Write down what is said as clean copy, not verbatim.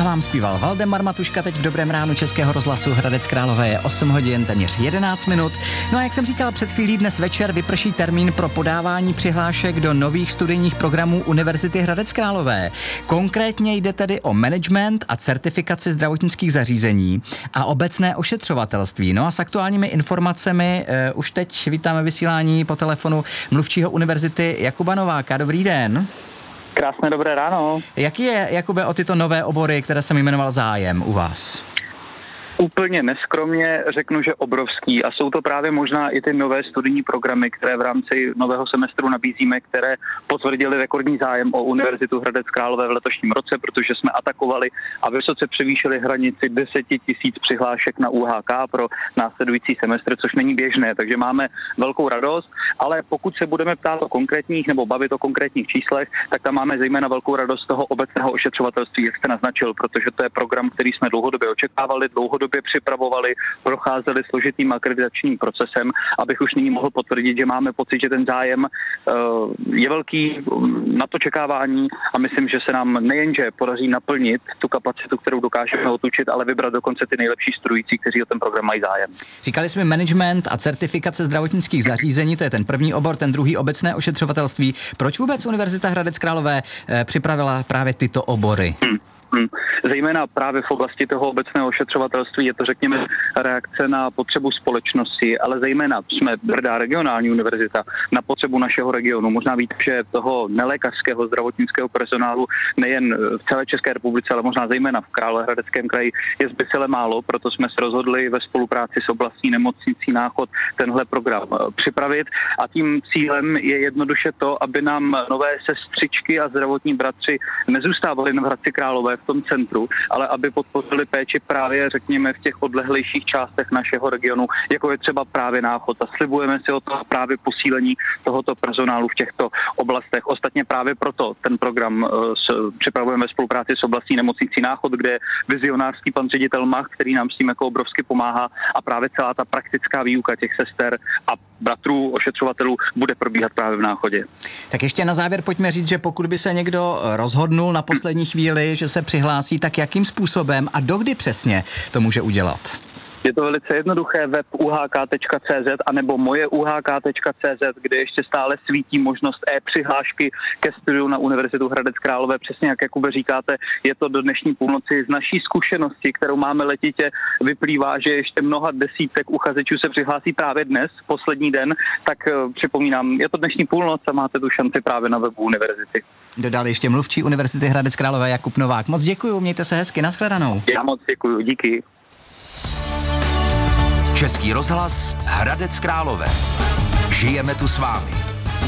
vám zpíval Valdemar Matuška teď v Dobrém ránu Českého rozhlasu Hradec Králové. Je 8 hodin, téměř 11 minut. No a jak jsem říkal před chvílí, dnes večer vyprší termín pro podávání přihlášek do nových studijních programů Univerzity Hradec Králové. Konkrétně jde tedy o management a certifikaci zdravotnických zařízení a obecné ošetřovatelství. No a s aktuálními informacemi už teď vítáme vysílání po telefonu mluvčího univerzity Jakuba Nováka. Dobrý den. Krásné dobré ráno. Jaký je, Jakube, o tyto nové obory, které jsem jmenoval, zájem u vás? Úplně neskromně řeknu, že obrovský, a jsou to právě možná i ty nové studijní programy, které v rámci nového semestru nabízíme, které potvrdili rekordní zájem o Univerzitu Hradec Králové v letošním roce, protože jsme atakovali a vysoce převýšili hranici 10 000 přihlášek na UHK pro následující semestr, což není běžné, takže máme velkou radost, ale pokud se budeme ptát o konkrétních nebo bavit o konkrétních číslech, tak tam máme zejména velkou radost z toho obecného ošetřovatelství, jak jste naznačil, protože to je program, který jsme dlouhodobě očekávali, dlouhodobě připravovali, procházeli složitým akreditačním procesem, abych už nyní mohl potvrdit, že máme pocit, že ten zájem je velký na to čekávání a myslím, že se nám nejenže podaří naplnit tu kapacitu, kterou dokážeme otučit, ale vybrat dokonce ty nejlepší studující, kteří o ten program mají zájem. Říkali jsme management a certifikace zdravotnických zařízení, to je ten první obor, ten druhý obecné ošetřovatelství. Proč vůbec Univerzita Hradec Králové připravila právě tyto obory? Zejména právě v oblasti toho obecného ošetřovatelství je to, řekněme, reakce na potřebu společnosti, ale zejména jsme hrdá regionální univerzita na potřebu našeho regionu. Možná víte, že toho nelékařského zdravotnického personálu nejen v celé České republice, ale možná zejména v Královéhradeckém kraji je zbytele málo, proto jsme se rozhodli ve spolupráci s oblastní nemocnicí Náchod tenhle program připravit a tím cílem je jednoduše to, aby nám nové sestřičky a zdravotní bratři nezůstávali v Hradci Králové v tom centru, ale aby podpořili péči právě, řekněme, v těch odlehlejších částech našeho regionu, jako je třeba právě Náchod. A slibujeme si o to právě posílení tohoto personálu v těchto oblastech. Ostatně právě proto ten program připravujeme ve spolupráci s oblastní nemocnicí Náchod, kde je vizionářský pan ředitel Mach, který nám s tím jako obrovsky pomáhá a právě celá ta praktická výuka těch sester a bratrů, ošetřovatelů bude probíhat právě v Náchodě. Tak ještě na závěr pojďme říct, že pokud by se někdo rozhodnul na poslední chvíli, že se přihlásí, tak jakým způsobem a dokdy přesně to může udělat? Je to velice jednoduché, web uhk.cz anebo mojeuhk.cz, kde ještě stále svítí možnost e-přihlášky ke studiu na Univerzitu Hradec Králové. Přesně jak Jakube říkáte, je to do dnešní půlnoci. Z naší zkušenosti, kterou máme letitě, vyplývá, že ještě mnoha desítek uchazečů se přihlásí právě dnes, poslední den, tak připomínám, je to dnešní půlnoc a máte tu šanci právě na webu univerzity. Dodal ještě mluvčí Univerzity Hradec Králové Jakub Novák. Moc děkuju, mějte se hezky, nashledanou. Já moc děkuju, díky. Český rozhlas Hradec Králové. Žijeme tu s vámi.